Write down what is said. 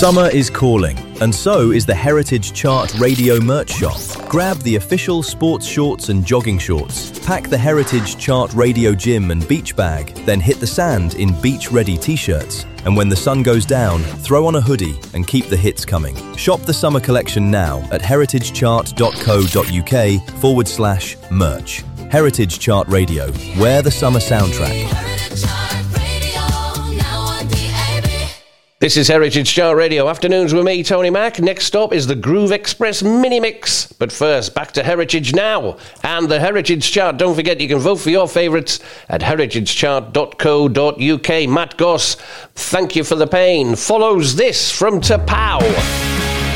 Summer is calling, and so is the Heritage Chart Radio merch shop. Grab the official sports shorts and jogging shorts, pack the Heritage Chart Radio gym and beach bag, then hit the sand in beach-ready t-shirts. And when the sun goes down, throw on a hoodie and keep the hits coming. Shop the summer collection now at heritagechart.co.uk/merch. Heritage Chart Radio, wear the summer soundtrack. This is Heritage Chart Radio. Afternoons with me, Tony Mack. Next stop is the Groove Express Mini Mix. But first, back to Heritage Now and the Heritage Chart. Don't forget, you can vote for your favourites at heritagechart.co.uk. Matt Goss, Thank You for the Pain, follows this from Tapao.